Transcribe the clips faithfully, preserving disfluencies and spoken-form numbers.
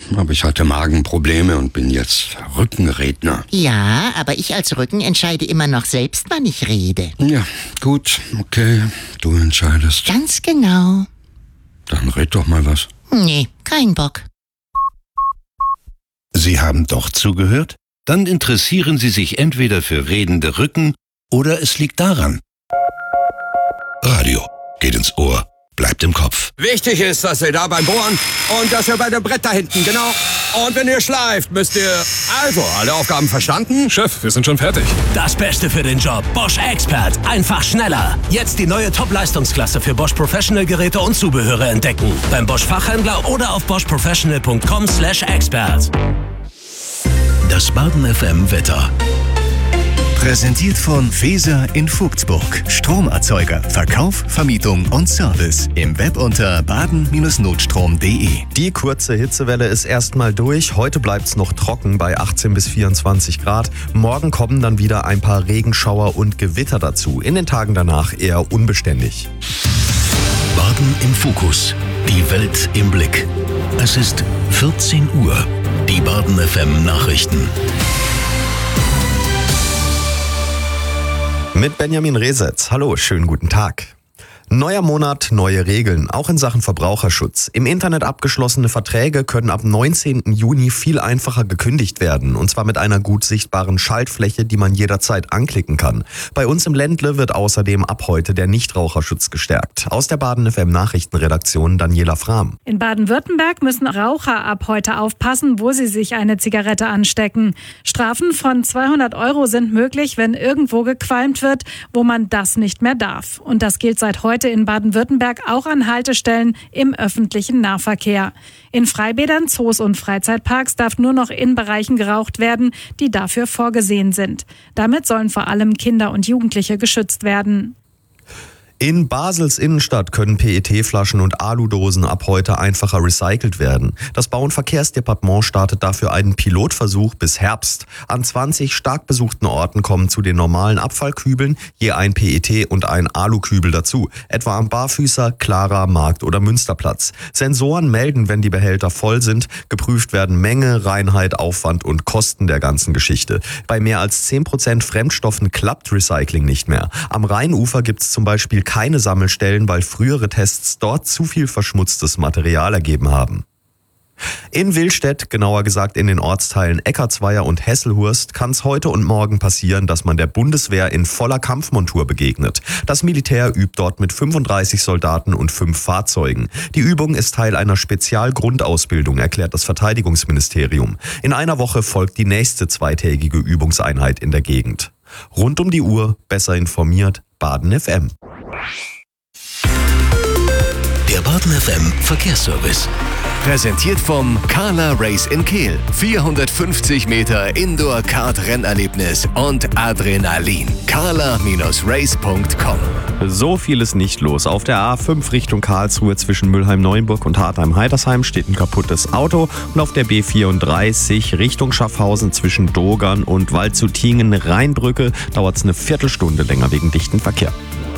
aber ich hatte Magenprobleme und bin jetzt Rückenredner. Ja, aber ich als Rücken entscheide immer noch selbst, wann ich rede. Ja, gut, okay, du entscheidest. Ganz genau. Dann red doch mal was. Nee, kein Bock. Sie haben doch zugehört? Dann interessieren Sie sich entweder für redende Rücken oder es liegt daran. Radio geht ins Ohr, bleibt im Kopf. Wichtig ist, dass ihr da beim Bohren und dass ihr bei dem Brett da hinten, genau. Und wenn ihr schleift, müsst ihr... Also, alle Aufgaben verstanden? Chef, wir sind schon fertig. Das Beste für den Job. Bosch Expert. Einfach schneller. Jetzt die neue Top-Leistungsklasse für Bosch Professional Geräte und Zubehöre entdecken. Beim Bosch Fachhändler oder auf bosch professional punkt com slash expert. Das Baden F M Wetter. Präsentiert von Feser in Vogtsburg. Stromerzeuger, Verkauf, Vermietung und Service. Im Web unter baden Bindestrich notstrom punkt de. Die kurze Hitzewelle ist erstmal durch. Heute bleibt es noch trocken bei achtzehn bis vierundzwanzig Grad. Morgen kommen dann wieder ein paar Regenschauer und Gewitter dazu. In den Tagen danach eher unbeständig. Baden im Fokus. Die Welt im Blick. Es ist vierzehn Uhr. Die Baden F M Nachrichten. Mit Benjamin Resetz. Hallo, schönen guten Tag. Neuer Monat, neue Regeln, auch in Sachen Verbraucherschutz. Im Internet abgeschlossene Verträge können ab neunzehnten Juni viel einfacher gekündigt werden. Und zwar mit einer gut sichtbaren Schaltfläche, die man jederzeit anklicken kann. Bei uns im Ländle wird außerdem ab heute der Nichtraucherschutz gestärkt. Aus der Baden F M Nachrichtenredaktion Daniela Frahm. In Baden-Württemberg müssen Raucher ab heute aufpassen, wo sie sich eine Zigarette anstecken. Strafen von zweihundert Euro sind möglich, wenn irgendwo gequalmt wird, wo man das nicht mehr darf. Und das gilt seit heute in Baden-Württemberg auch an Haltestellen im öffentlichen Nahverkehr. In Freibädern, Zoos und Freizeitparks darf nur noch in Bereichen geraucht werden, die dafür vorgesehen sind. Damit sollen vor allem Kinder und Jugendliche geschützt werden. In Basels Innenstadt können P E T-Flaschen und Aludosen ab heute einfacher recycelt werden. Das Bau- und Verkehrsdepartement startet dafür einen Pilotversuch bis Herbst. An zwanzig stark besuchten Orten kommen zu den normalen Abfallkübeln je ein P E T und ein Alukübel dazu, etwa am Barfüßer, Clara, Markt oder Münsterplatz. Sensoren melden, wenn die Behälter voll sind. Geprüft werden Menge, Reinheit, Aufwand und Kosten der ganzen Geschichte. Bei mehr als zehn Prozent Fremdstoffen klappt Recycling nicht mehr. Am Rheinufer gibt es zum Beispiel keine Sammelstellen, weil frühere Tests dort zu viel verschmutztes Material ergeben haben. In Willstedt, genauer gesagt in den Ortsteilen Eckartsweier und Hesselhurst, kann es heute und morgen passieren, dass man der Bundeswehr in voller Kampfmontur begegnet. Das Militär übt dort mit fünfunddreißig Soldaten und fünf Fahrzeugen. Die Übung ist Teil einer Spezialgrundausbildung, erklärt das Verteidigungsministerium. In einer Woche folgt die nächste zweitägige Übungseinheit in der Gegend. Rund um die Uhr, besser informiert, Baden F M. Der Baden F M Verkehrsservice. Präsentiert vom Carla Race in Kehl. vierhundertfünfzig Meter Indoor-Kart-Rennerlebnis und Adrenalin. carla Bindestrich race punkt com. So viel ist nicht los. Auf der A fünf Richtung Karlsruhe zwischen Mülheim-Neuenburg und Hartheim-Heidersheim steht ein kaputtes Auto. Und auf der B vierunddreißig Richtung Schaffhausen zwischen Dogern und Waldshutingen-Rheinbrücke dauert es eine Viertelstunde länger wegen dichten Verkehr.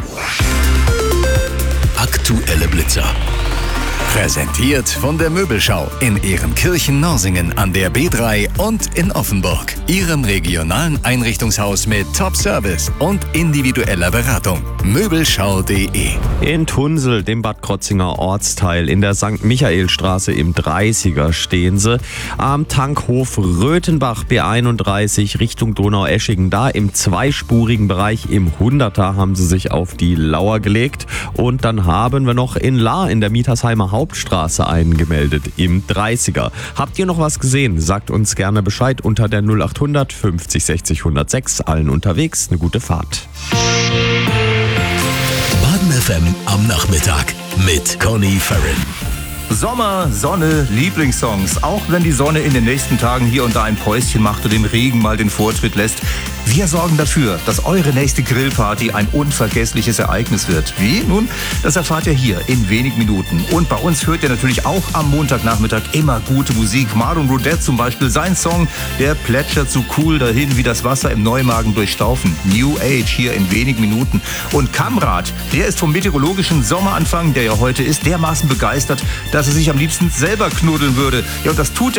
Aktuelle Blitzer. Präsentiert von der Möbelschau in Ehrenkirchen-Norsingen an der B drei und in Offenburg. Ihrem regionalen Einrichtungshaus mit Top-Service und individueller Beratung. Möbelschau punkt de. In Tunsel, dem Bad Krotzinger Ortsteil, in der Sankt Michaelstraße im dreißiger stehen sie. Am Tankhof Röthenbach B einunddreißig Richtung Donaueschingen. Da im zweispurigen Bereich im hunderter haben sie sich auf die Lauer gelegt. Und dann haben wir noch in Lahr in der Mietersheimer Hauptstraße einen gemeldet im dreißiger. Habt ihr noch was gesehen? Sagt uns gerne Bescheid unter der null achthundert fünfzig sechzig hundertsechs. Allen unterwegs eine gute Fahrt. Baden F M am Nachmittag mit Conny Farren. Sommer, Sonne, Lieblingssongs. Auch wenn die Sonne in den nächsten Tagen hier und da ein Päuschen macht und dem Regen mal den Vortritt lässt. Wir sorgen dafür, dass eure nächste Grillparty ein unvergessliches Ereignis wird. Wie? Nun, das erfahrt ihr hier in wenigen Minuten. Und bei uns hört ihr natürlich auch am Montagnachmittag immer gute Musik. Marlon Roudette zum Beispiel, sein Song, der plätschert so cool dahin wie das Wasser im Neumagen durchstaufen. New Age hier in wenigen Minuten. Und Kamrat, der ist vom meteorologischen Sommeranfang, der ja heute ist, dermaßen begeistert, dass er sich am liebsten selber knuddeln würde. Ja, und das tut er